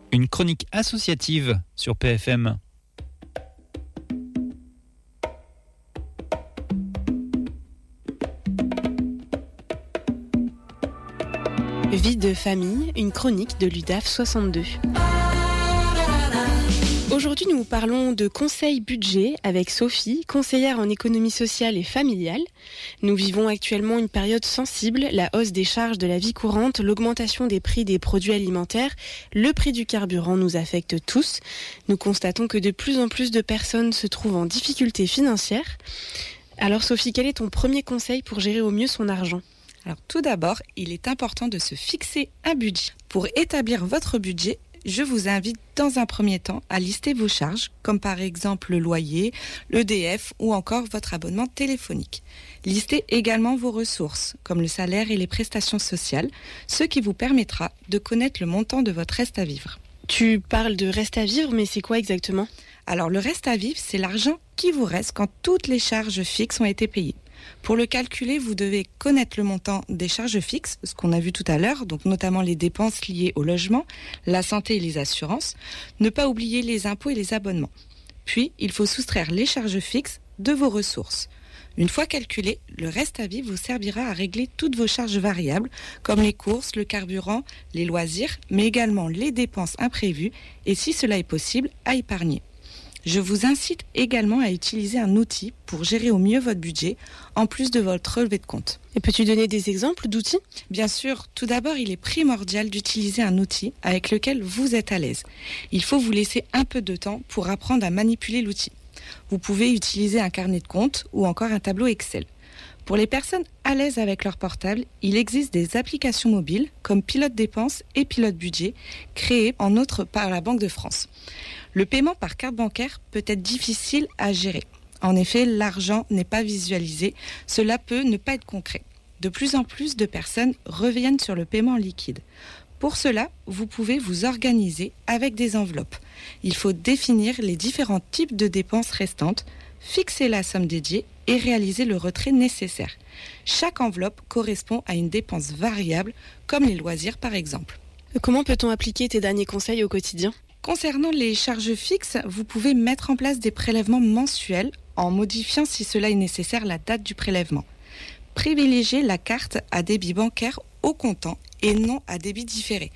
Une chronique associative sur PFM. Vie de famille, une chronique de l'UDAF 62. Aujourd'hui, nous parlons de conseil budget avec Sophie, conseillère en économie sociale et familiale. Nous vivons actuellement une période sensible, la hausse des charges de la vie courante, l'augmentation des prix des produits alimentaires, le prix du carburant nous affecte tous. Nous constatons que de plus en plus de personnes se trouvent en difficulté financière. Alors Sophie, quel est ton premier conseil pour gérer au mieux son argent ? Alors tout d'abord, il est important de se fixer un budget. Pour établir votre budget, je vous invite dans un premier temps à lister vos charges, comme par exemple le loyer, l'EDF ou encore votre abonnement téléphonique. Listez également vos ressources, comme le salaire et les prestations sociales, ce qui vous permettra de connaître le montant de votre reste à vivre. Tu parles de reste à vivre, mais c'est quoi exactement ? Alors le reste à vivre, c'est l'argent qui vous reste quand toutes les charges fixes ont été payées. Pour le calculer, vous devez connaître le montant des charges fixes, ce qu'on a vu tout à l'heure, donc notamment les dépenses liées au logement, la santé et les assurances. Ne pas oublier les impôts et les abonnements. Puis, il faut soustraire les charges fixes de vos ressources. Une fois calculé, le reste à vivre vous servira à régler toutes vos charges variables, comme les courses, le carburant, les loisirs, mais également les dépenses imprévues et, si cela est possible, à épargner. Je vous incite également à utiliser un outil pour gérer au mieux votre budget, en plus de votre relevé de compte. Et peux-tu donner des exemples d'outils ? Bien sûr, tout d'abord, il est primordial d'utiliser un outil avec lequel vous êtes à l'aise. Il faut vous laisser un peu de temps pour apprendre à manipuler l'outil. Vous pouvez utiliser un carnet de compte ou encore un tableau Excel. Pour les personnes à l'aise avec leur portable, il existe des applications mobiles comme Pilote Dépenses et Pilote Budget, créées en outre par la Banque de France. Le paiement par carte bancaire peut être difficile à gérer. En effet, l'argent n'est pas visualisé, cela peut ne pas être concret. De plus en plus de personnes reviennent sur le paiement liquide. Pour cela, vous pouvez vous organiser avec des enveloppes. Il faut définir les différents types de dépenses restantes, fixer la somme dédiée et réaliser le retrait nécessaire. Chaque enveloppe correspond à une dépense variable, comme les loisirs par exemple. Comment peut-on appliquer tes derniers conseils au quotidien ? Concernant les charges fixes, vous pouvez mettre en place des prélèvements mensuels en modifiant, si cela est nécessaire, la date du prélèvement. Privilégiez la carte à débit bancaire au comptant et non à débit différé.